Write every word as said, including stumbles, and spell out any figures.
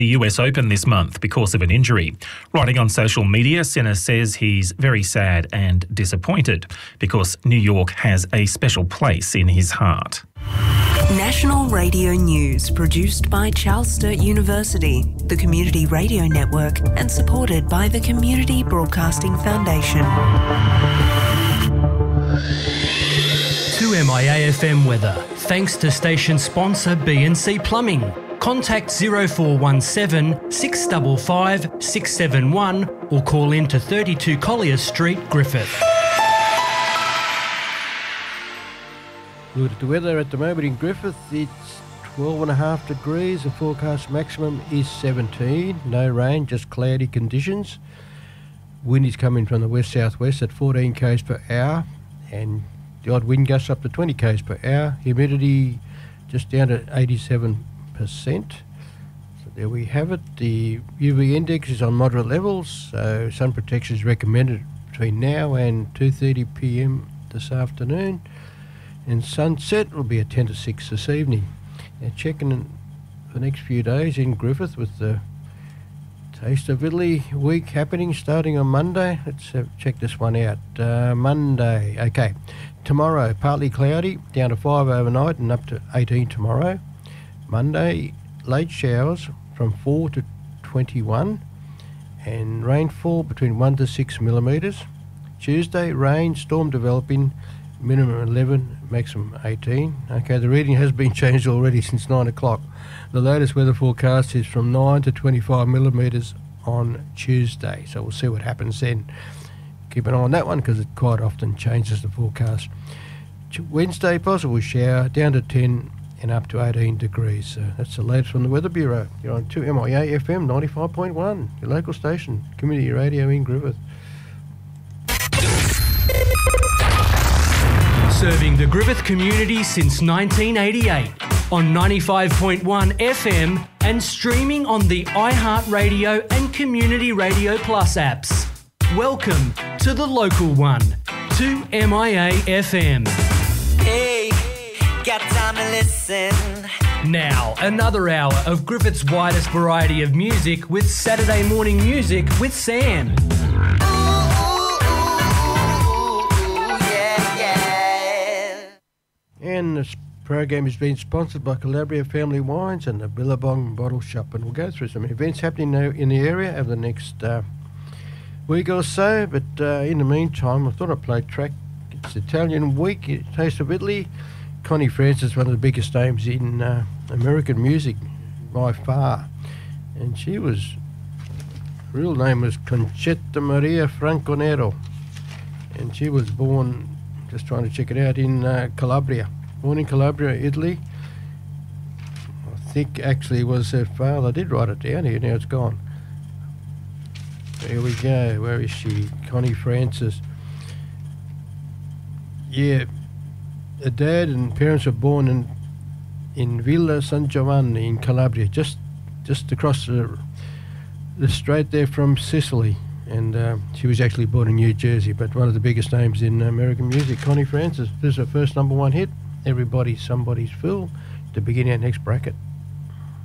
the U S Open this month because of an injury. Writing on social media, Sinner says he's very sad and disappointed because New York has a special place in his heart. National Radio News, produced by Charles Sturt University, the Community Radio Network, and supported by the Community Broadcasting Foundation. To M I A F M weather, thanks to station sponsor B and C Plumbing. Contact zero four one seven, six five five, six seven one or call in to thirty-two Collier Street, Griffith. Look at the weather at the moment in Griffith. It's twelve and a half degrees. The forecast maximum is seventeen. No rain, just cloudy conditions. Wind is coming from the west-southwest at fourteen k's per hour, and the odd wind gusts up to twenty k's per hour. Humidity just down to eighty-seven percent. So there we have it. The U V index is on moderate levels, so sun protection is recommended between now and two thirty p m this afternoon. And sunset will be at ten to six this evening. Now checking in the next few days in Griffith with the Taste of Italy week happening starting on Monday. Let's uh, check this one out. Uh, Monday, okay. Tomorrow, partly cloudy, down to five overnight and up to eighteen tomorrow. Monday, late showers from four to twenty-one and rainfall between one to six millimetres. Tuesday, rain, storm developing, minimum eleven, maximum eighteen. Okay, the reading has been changed already since nine o'clock. The latest weather forecast is from nine to twenty-five millimetres on Tuesday, so we'll see what happens then. Keep an eye on that one because it quite often changes the forecast. Wednesday, possible shower, down to ten and up to eighteen degrees. So that's the latest from the Weather Bureau. You're on two M I A F M ninety-five point one, your local station, community radio in Griffith. Serving the Griffith community since nineteen eighty-eight on ninety-five point one F M and streaming on the iHeartRadio and Community Radio Plus apps. Welcome to the local one, two M I A F M. Hey, got time to listen. Now, another hour of Griffith's widest variety of music with Saturday Morning Music with Sam. And this program is being sponsored by Calabria Family Wines and the Billabong Bottle Shop. And we'll go through some events happening now in the area over the next uh, week or so. But uh, in the meantime, I thought I'd play a track. It's Italian Week, Taste of Italy. Connie Francis, one of the biggest names in uh, American music by far. And she was, her real name was Concetta Maria Franconero. And she was born, just trying to check it out, in uh, Calabria. Born in Calabria, Italy. I think actually it was her father. I did write it down here, now it's gone. There we go. Where is she? Connie Francis. Yeah, her dad and parents were born in in Villa San Giovanni in Calabria, just just across the, the strait there from Sicily. And uh, she was actually born in New Jersey, but one of the biggest names in American music, Connie Francis. This is her first number one hit, Everybody's Somebody's Fool, to begin our next bracket.